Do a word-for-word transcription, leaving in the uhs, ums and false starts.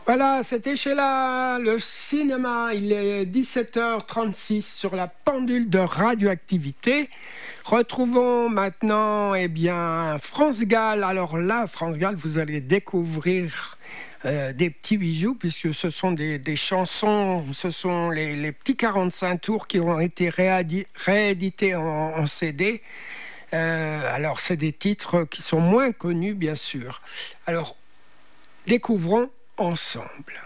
Voilà, c'était chez la, le cinéma. Il est dix-sept heures trente-six sur la pendule de radioactivité. Retrouvons maintenant eh bien, France Gall. Alors là, France Gall, vous allez découvrir euh, des petits bijoux, puisque ce sont des, des chansons, ce sont les, les petits quarante-cinq tours qui ont été réadi- réédités en, en C D. Euh, alors, c'est des titres qui sont moins connus, bien sûr. Alors, découvrons ensemble.